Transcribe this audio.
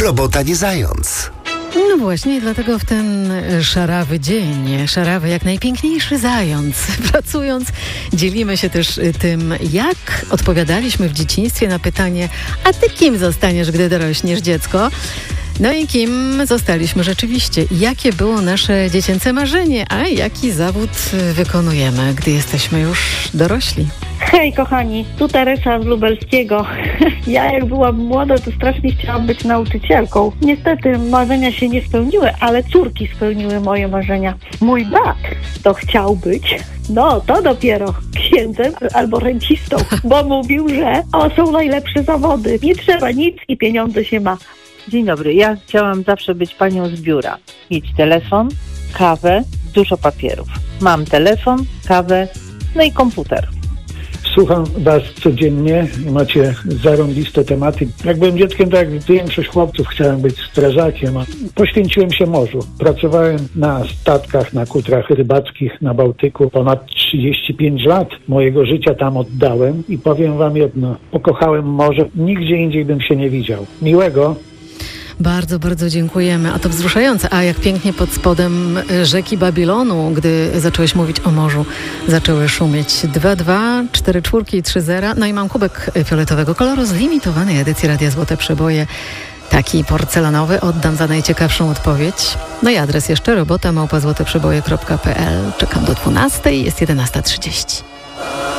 Robota nie zając. No właśnie, dlatego w ten szarawy dzień, szarawy jak najpiękniejszy zając, pracując, dzielimy się też tym, jak odpowiadaliśmy w dzieciństwie na pytanie: a ty kim zostaniesz, gdy dorośniesz, dziecko? No i kim zostaliśmy rzeczywiście? Jakie było nasze dziecięce marzenie, a jaki zawód wykonujemy, gdy jesteśmy już dorośli? Hej kochani, tu Teresa z Lubelskiego. Ja jak byłam młoda, to strasznie chciałam być nauczycielką. Niestety marzenia się nie spełniły, ale córki spełniły moje marzenia. Mój brat to chciał być, no to dopiero księdzem albo rencistą, bo mówił, że są najlepsze zawody. Nie trzeba nic i pieniądze się ma. Dzień dobry, ja chciałam zawsze być panią z biura. Mieć telefon, kawę, dużo papierów. Mam telefon, kawę, no i komputer. Słucham was codziennie, macie zarąbiste tematy. Jak byłem dzieckiem, tak jak większość chłopców, chciałem być strażakiem. Poświęciłem się morzu. Pracowałem na statkach, na kutrach rybackich na Bałtyku. Ponad 35 lat mojego życia tam oddałem i powiem wam jedno. Pokochałem morze. Nigdzie indziej bym się nie widział. Miłego. Bardzo, bardzo dziękujemy. A to wzruszające. A jak pięknie pod spodem rzeki Babilonu, gdy zacząłeś mówić o morzu, zaczęły szumieć 2-2, 4-4 i 3-0. No i mam kubek fioletowego koloru z limitowanej edycji Radia Złote Przeboje. Taki porcelanowy. Oddam za najciekawszą odpowiedź. No i adres jeszcze robota@złoteprzeboje.pl. Czekam do 12:00, jest 11:30.